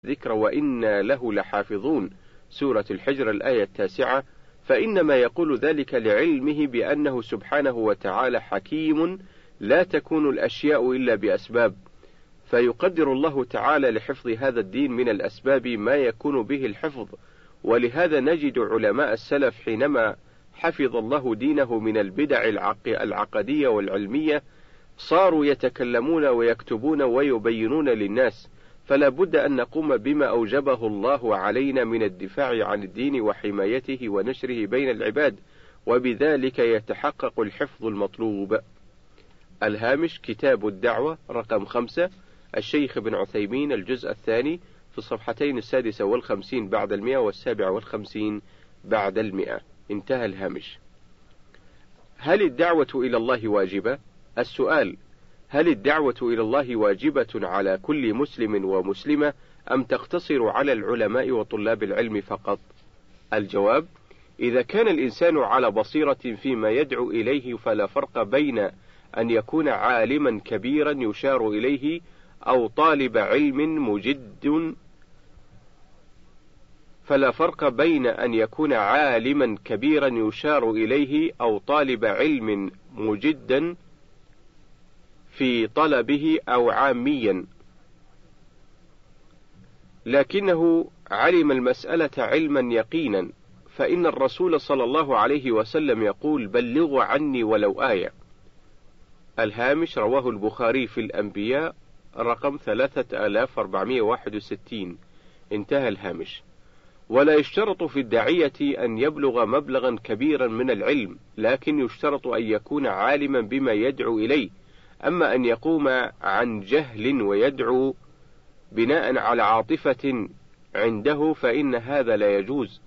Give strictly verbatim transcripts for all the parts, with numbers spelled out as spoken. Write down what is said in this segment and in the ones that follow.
الذكر وإنا له لحافظون، سورة الحجر الآية التاسعة، فإنما يقول ذلك لعلمه بأنه سبحانه وتعالى حكيم لا تكون الأشياء إلا بأسباب، فيقدر الله تعالى لحفظ هذا الدين من الأسباب ما يكون به الحفظ. ولهذا نجد علماء السلف حينما حفظ الله دينه من البدع العقدية والعلمية صاروا يتكلمون ويكتبون ويبينون للناس، فلا بد أن نقوم بما أوجبه الله علينا من الدفاع عن الدين وحمايته ونشره بين العباد، وبذلك يتحقق الحفظ المطلوب. الهامش: كتاب الدعوة رقم خمسة، الشيخ ابن عثيمين، الجزء الثاني، في الصفحتين السادسة والخمسين بعد المئة والسابعة والخمسين بعد المئة. انتهى الهامش. هل الدعوة إلى الله واجبة؟ السؤال: هل الدعوة إلى الله واجبة على كل مسلم ومسلمة أم تقتصر على العلماء وطلاب العلم فقط؟ الجواب: إذا كان الإنسان على بصيرة فيما يدعو إليه فلا فرق بين أن يكون عالما كبيرا يشار إليه أو طالب علم مجد فلا فرق بين أن يكون عالما كبيرا يشار إليه أو طالب علم مجدا في طلبه أو عاميا، لكنه علم المسألة علما يقينا، فإن الرسول صلى الله عليه وسلم يقول: بلغوا عني ولو آية. الهامش: رواه البخاري في الأنبياء رقم ثلاثة آلاف وأربعمائة وواحد وستين. انتهى الهامش. ولا يشترط في الداعية أن يبلغ مبلغا كبيرا من العلم، لكن يشترط أن يكون عالما بما يدعو إليه. أما أن يقوم عن جهل ويدعو بناء على عاطفة عنده فإن هذا لا يجوز.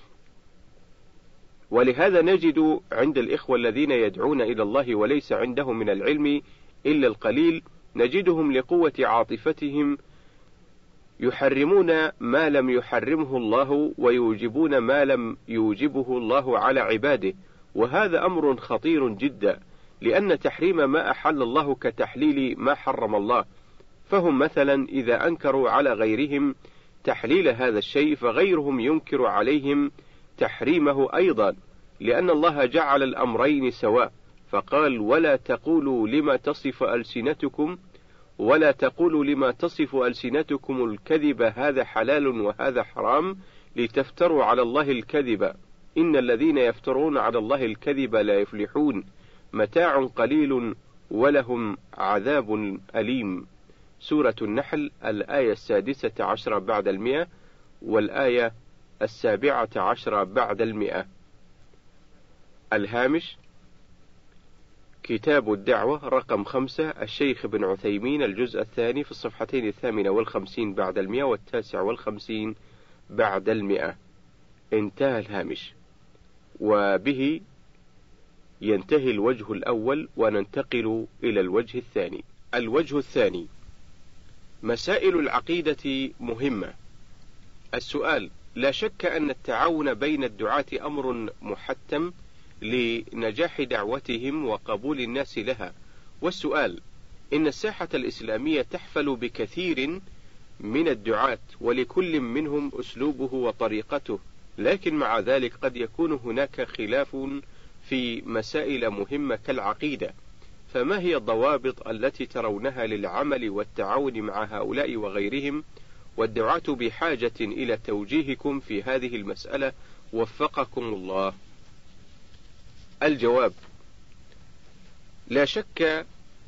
ولهذا نجد عند الإخوة الذين يدعون إلى الله وليس عندهم من العلم إلا القليل، نجدهم لقوة عاطفتهم يحرمون ما لم يحرمه الله ويوجبون ما لم يوجبه الله على عباده، وهذا أمر خطير جدا، لأن تحريم ما أحل الله كتحليل ما حرم الله. فهم مثلا إذا أنكروا على غيرهم تحليل هذا الشيء فغيرهم ينكر عليهم تحريمه أيضا، لأن الله جعل الأمرين سواء، فقال: ولا تقولوا لما تصف ألسنتكم ولا تقولوا لما تصف ألسنتكم الكذب هذا حلال وهذا حرام لتفتروا على الله الكذب، إن الذين يفترون على الله الكذب لا يفلحون، متاع قليل ولهم عذاب أليم. سورة النحل الآية السادسة عشرة بعد المئة والآية السابعة عشرة بعد المئة. الهامش: كتاب الدعوة رقم خمسة، الشيخ ابن عثيمين، الجزء الثاني، في الصفحتين الثامنة والخمسين بعد المئة والتاسع والخمسين بعد المئة. انتهى الهامش. وبه ينتهي الوجه الأول، وننتقل إلى الوجه الثاني. الوجه الثاني: مسائل العقيدة مهمة. السؤال: لا شك أن التعاون بين الدعاة أمر محتم لنجاح دعوتهم وقبول الناس لها. والسؤال: إن الساحة الإسلامية تحفل بكثير من الدعاة، ولكل منهم أسلوبه وطريقته، لكن مع ذلك قد يكون هناك خلاف في مسائل مهمة كالعقيدة، فما هي الضوابط التي ترونها للعمل والتعاون مع هؤلاء وغيرهم؟ والدعاة بحاجة إلى توجيهكم في هذه المسألة، وفقكم الله. الجواب: لا شك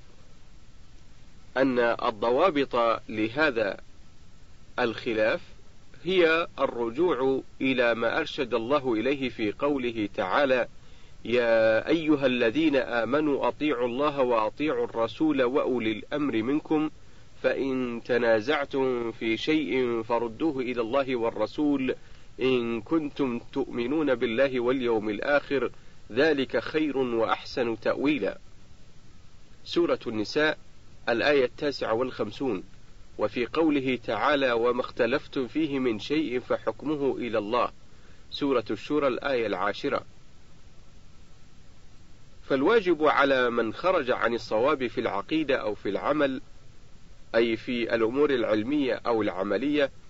أن الضوابط لهذا الخلاف هي الرجوع إلى ما أرشد الله إليه في قوله تعالى: يا أيها الذين آمنوا أطيعوا الله وأطيعوا الرسول وأولي الأمر منكم، فإن تنازعتم في شيء فردوه إلى الله والرسول إن كنتم تؤمنون بالله واليوم الآخر، ذلك خير وأحسن تأويلا. سورة النساء الآية التاسعة والخمسون. وفي قوله تعالى: وما اختلفتم فيه من شيء فحكمه إلى الله، سورة الشورى الآية العاشرة. فالواجب على من خرج عن الصواب في العقيدة أو في العمل، أي في الأمور العلمية أو العملية،